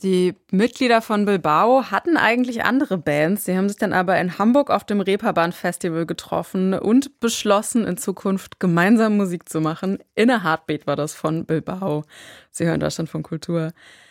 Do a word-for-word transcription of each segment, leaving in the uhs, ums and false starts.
Die Mitglieder von Bilbao hatten eigentlich andere Bands. Sie haben sich dann aber in Hamburg auf dem Reeperbahn-Festival getroffen und beschlossen, in Zukunft gemeinsam Musik zu machen. In a Heartbeat war das von Bilbao. Sie hören Deutschlandfunk Kultur.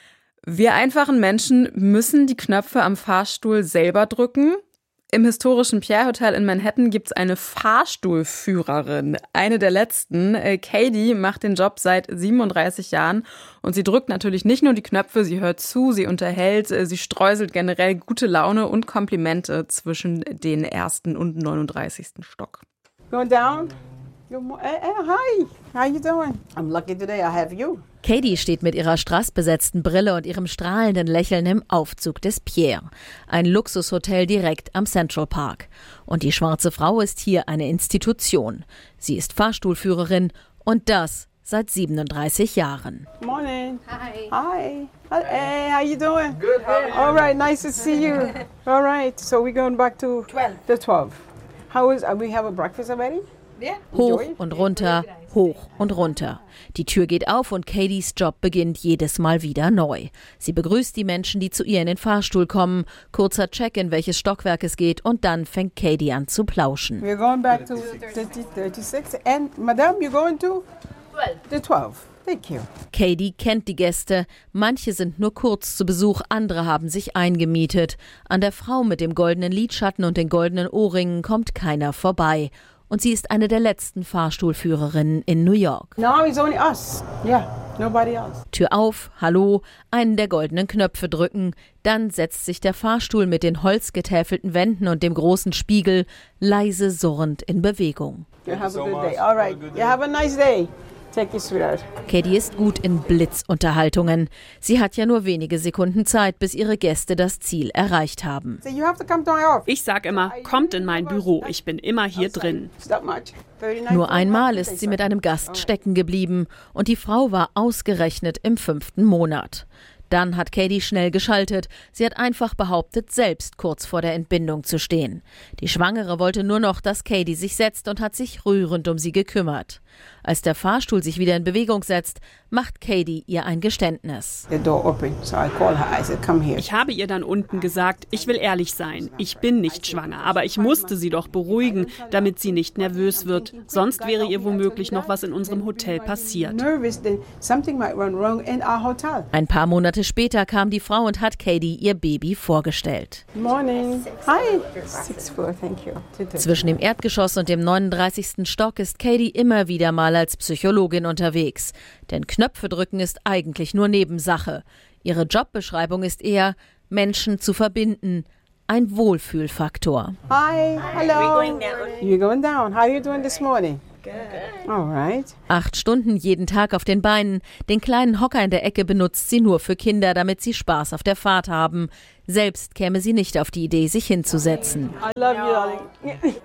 Wir einfachen Menschen müssen die Knöpfe am Fahrstuhl selber drücken. Im historischen Pierre Hotel in Manhattan gibt es eine Fahrstuhlführerin, eine der letzten. Katie macht den Job seit siebenunddreißig Jahren und sie drückt natürlich nicht nur die Knöpfe, sie hört zu, sie unterhält, sie streuselt generell gute Laune und Komplimente zwischen den ersten und neununddreißigsten Stock. Going down? Hey, hi, how you doing? I'm lucky today I have you. Katie steht mit ihrer strassbesetzten Brille und ihrem strahlenden Lächeln im Aufzug des Pierre, ein Luxushotel direkt am Central Park. Und die schwarze Frau ist hier eine Institution. Sie ist Fahrstuhlführerin und das seit siebenunddreißig Jahren. Morning. Hi. Hi. Hey, how you doing? Good. How are you? All right, nice to see you. All right, so we're going back to twelve. The twelve. How is? Uh, we have a breakfast already? Hoch und runter, hoch und runter. Die Tür geht auf und Katies Job beginnt jedes Mal wieder neu. Sie begrüßt die Menschen, die zu ihr in den Fahrstuhl kommen. Kurzer Check, in welches Stockwerk es geht und dann fängt Katie an zu plauschen. We're going back to thirty, thirty-six and Madame, you're going to twelve. The twelve. Thank you. Katie kennt die Gäste. Manche sind nur kurz zu Besuch, andere haben sich eingemietet. An der Frau mit dem goldenen Lidschatten und den goldenen Ohrringen kommt keiner vorbei. Und sie ist eine der letzten Fahrstuhlführerinnen in New York. No, it's only us. Yeah, nobody else. Tür auf, hallo, einen der goldenen Knöpfe drücken. Dann setzt sich der Fahrstuhl mit den holzgetäfelten Wänden und dem großen Spiegel leise surrend in Bewegung. You have a good day. All right. You have a nice day. Take it, sweetheart. Katie ist gut in Blitzunterhaltungen. Sie hat ja nur wenige Sekunden Zeit, bis ihre Gäste das Ziel erreicht haben. So you have to come to my office. Ich sag immer, kommt in mein Büro, ich bin immer hier drin. It's that much. thirty-nine Nur einmal ist sie mit einem Gast stecken geblieben und die Frau war ausgerechnet im fünften Monat. Dann hat Katie schnell geschaltet. Sie hat einfach behauptet, selbst kurz vor der Entbindung zu stehen. Die Schwangere wollte nur noch, dass Katie sich setzt und hat sich rührend um sie gekümmert. Als der Fahrstuhl sich wieder in Bewegung setzt, macht Katie ihr ein Geständnis. The door opened, so I called her. I said, "Come here." Ich habe ihr dann unten gesagt, ich will ehrlich sein, ich bin nicht schwanger, aber ich musste sie doch beruhigen, damit sie nicht nervös wird. Sonst wäre ihr womöglich noch was in unserem Hotel passiert. Nervous that something might run wrong in our hotel. Ein paar Monate später kam die Frau und hat Katie ihr Baby vorgestellt. Morning. Hi. Six four, thank you. Zwischen dem Erdgeschoss und dem neununddreißigsten Stock ist Katie immer wieder mal als Psychologin unterwegs. Denn Knöpfe drücken ist eigentlich nur Nebensache. Ihre Jobbeschreibung ist eher, Menschen zu verbinden. Ein Wohlfühlfaktor. Hi. Hello. We're going down. You're going down. How are you doing this morning? Good. All right. Acht Stunden jeden Tag auf den Beinen. Den kleinen Hocker in der Ecke benutzt sie nur für Kinder, damit sie Spaß auf der Fahrt haben. Selbst käme sie nicht auf die Idee, sich hinzusetzen. I love you, darling.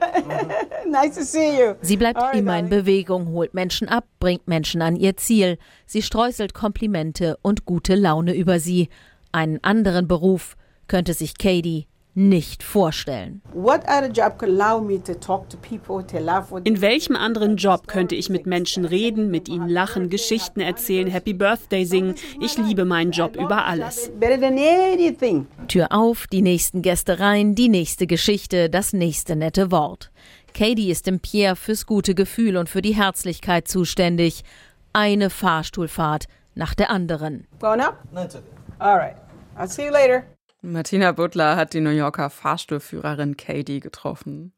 Nice to see you. Sie bleibt All right, immer in darling. Bewegung, holt Menschen ab, bringt Menschen an ihr Ziel. Sie streuselt Komplimente und gute Laune über sie. Einen anderen Beruf könnte sich Katie nicht vorstellen. What other job could allow me to talk to people, to laugh with In welchem anderen Job könnte ich mit Menschen reden, mit ihnen lachen, Geschichten erzählen, Happy Birthday singen? Ich liebe meinen Job über alles. better than anything. Tür auf, die nächsten Gäste rein, die nächste Geschichte, das nächste nette Wort. Katie ist im Pierre fürs gute Gefühl und für die Herzlichkeit zuständig. Eine Fahrstuhlfahrt nach der anderen. Going up? No, it's okay. All right. I'll see you later. Martina Butler hat die New Yorker Fahrstuhlführerin Katie getroffen.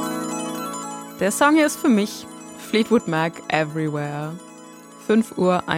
Der Song hier ist für mich Fleetwood Mac Everywhere. fünf Uhr